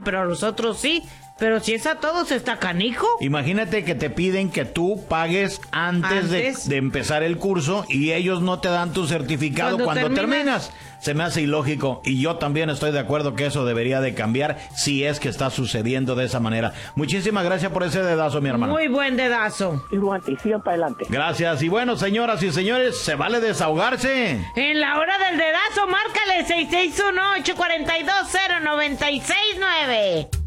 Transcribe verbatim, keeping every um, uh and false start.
pero a los otros sí. Pero si es a todos, está canijo. Imagínate que te piden que tú pagues antes, Antes. De, de empezar el curso y ellos no te dan tu certificado cuando, Cuando terminas. terminas. Se me hace ilógico y yo también estoy de acuerdo que eso debería de cambiar si es que está sucediendo de esa manera. Muchísimas gracias por ese dedazo, mi hermano. Muy buen dedazo. Y sigan para adelante. Gracias. Y bueno, señoras y señores, se vale desahogarse. En la hora del dedazo, márcale seis seis uno, ocho cuatro dos, cero nueve seis nueve.